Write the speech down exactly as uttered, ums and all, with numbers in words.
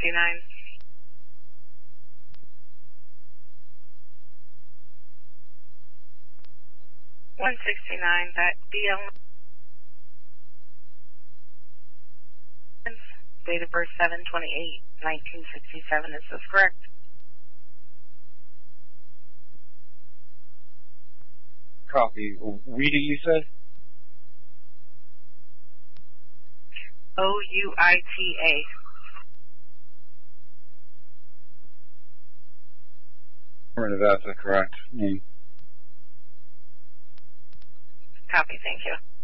sixty-nine. one sixty-nine, that D L. Date of birth seven twenty-eight nineteen sixty-seven, is this correct? Copy. Rita, you said? O U I T A. That's the correct name. Copy, thank you.